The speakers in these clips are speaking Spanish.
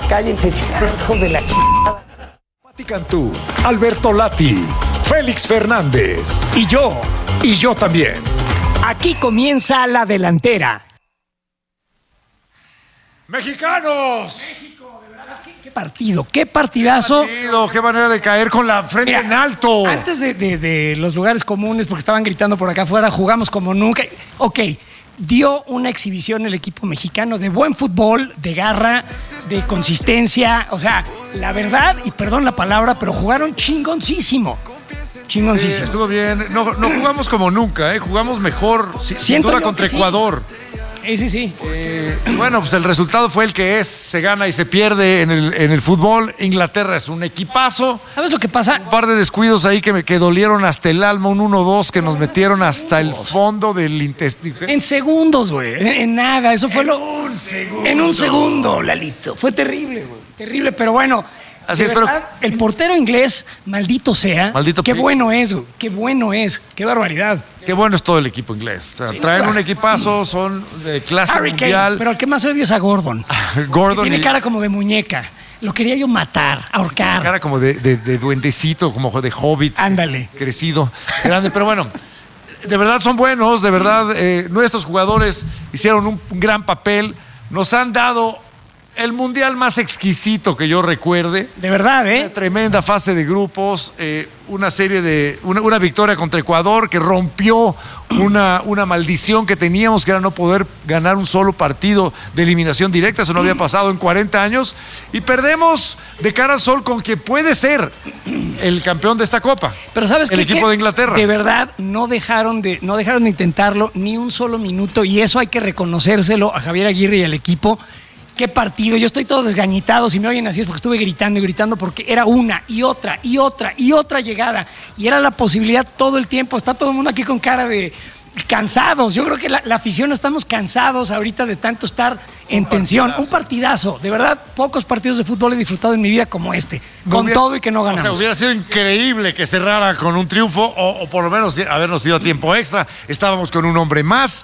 Cállense, hijos de la chingada. Pati Cantú, Alberto Lati, Félix Fernández y yo también. Aquí comienza la delantera. ¡Mexicanos! México, de verdad, qué partido, qué partidazo. Qué manera de caer con la frente en alto. Antes de los lugares comunes, porque estaban gritando por acá afuera, jugamos como nunca. Ok, dio una exhibición el equipo mexicano de buen fútbol, de garra, de consistencia. O sea, la verdad, y perdón la palabra, pero jugaron chingoncísimo. Chingoncísimo. Sí, estuvo bien. No jugamos como nunca, jugamos mejor, sin duda contra Ecuador. Sí. Bueno, pues el resultado fue el que es. Se gana y se pierde en el fútbol. Inglaterra es un equipazo. ¿Sabes lo que pasa? Un par de descuidos ahí que dolieron hasta el alma. Un 1-2 que nos metieron hasta el fondo del intestino. En segundos, güey. En nada. Eso fue en un segundo, Lalito. Fue terrible, güey. Terrible, pero bueno. Así es, verdad, pero el portero inglés, maldito sea. Qué bueno es, güey. Qué bueno es. Qué barbaridad. Qué bueno es todo el equipo inglés. O sea, traen un equipazo, son de clase Harry mundial. Kane, pero el que más odio es a Gordon. Gordon tiene cara como de muñeca. Lo quería yo matar, ahorcar. Cara como de duendecito, como de hobbit. Ándale. Crecido, grande. Pero bueno, de verdad son buenos. De verdad, nuestros jugadores hicieron un gran papel. Nos han dado el mundial más exquisito que yo recuerde. De verdad, Una tremenda fase de grupos, una victoria contra Ecuador que rompió una maldición que teníamos, que era no poder ganar un solo partido de eliminación directa. Eso no había pasado en 40 años. Y perdemos de cara al sol con que puede ser el campeón de esta Copa. Pero ¿sabes qué? El equipo de Inglaterra. De verdad, no dejaron de intentarlo ni un solo minuto. Y eso hay que reconocérselo a Javier Aguirre y al equipo. Qué partido, yo estoy todo desgañitado, si me oyen así es porque estuve gritando y gritando porque era una y otra llegada y era la posibilidad todo el tiempo. Está todo el mundo aquí con cara de cansados. Yo creo que la afición estamos cansados ahorita de tanto estar en tensión. Un partidazo, de verdad, pocos partidos de fútbol he disfrutado en mi vida como este, con todo y que no ganamos. O sea, hubiera sido increíble que cerrara con un triunfo o por lo menos habernos ido a tiempo extra. Estábamos con un hombre más,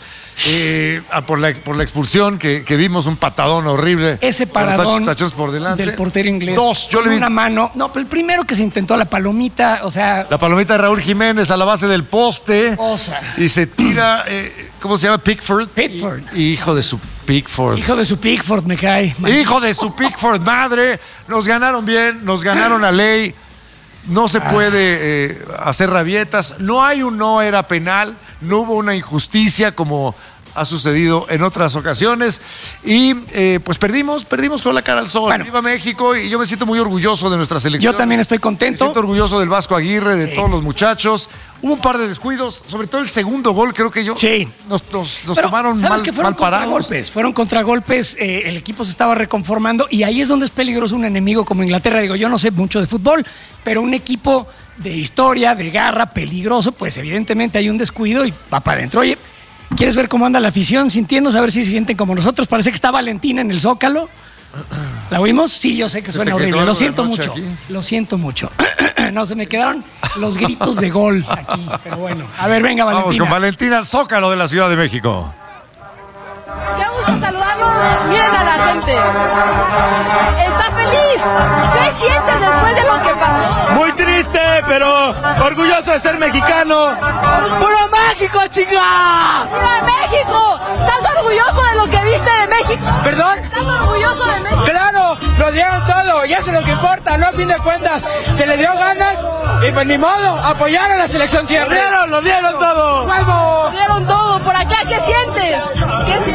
por la expulsión que vimos, un patadón horrible. Ese paradón tachos por delante del portero inglés. Yo le vi una mano. No, pero el primero que se intentó, la palomita, o sea. La palomita de Raúl Jiménez a la base del poste. Y se tira, ¿cómo se llama? Pickford. Hijo de su Pickford. Hijo de su Pickford, me cae. Hijo de su Pickford, madre. Nos ganaron bien, nos ganaron a ley. No se puede hacer rabietas. No hay no era penal. No hubo una injusticia como ha sucedido en otras ocasiones. Y pues perdimos con la cara al sol. Bueno. Viva México, y yo me siento muy orgulloso de nuestra selección. Yo también estoy contento. Me siento orgulloso del Vasco Aguirre, de todos los muchachos. Hubo un par de descuidos, sobre todo el segundo gol, creo que nos tomaron ¿sabes que fueron mal parados? Fueron contragolpes, el equipo se estaba reconformando y ahí es donde es peligroso un enemigo como Inglaterra. Digo, yo no sé mucho de fútbol, pero un equipo de historia, de garra, peligroso, pues evidentemente hay un descuido y va para adentro. Oye, ¿quieres ver cómo anda la afición sintiéndose? A ver si se sienten como nosotros. Parece que está Valentina en el Zócalo. ¿La oímos? Sí, yo sé que suena horrible. Lo siento mucho. Lo siento mucho. No, se me quedaron los gritos de gol aquí. Pero bueno. A ver, venga, Valentina. Vamos con Valentina al Zócalo de la Ciudad de México. Qué gusto saludarlos. Miren a la gente. Está feliz. ¿Qué sientes después de lo que pasó? Muy triste, pero orgulloso de ser mexicano. ¡Puro México, chica! ¡Viva México! ¿Estás orgulloso de lo que viste de México? ¿Perdón? ¿Estás orgulloso de México? ¡Claro! Nos dieron todo y eso es lo que importa, ¿no? A fin de cuentas, se le dio ganas y pues ni modo, apoyaron a la selección siempre. ¡Lo dieron todo! ¡Huevo!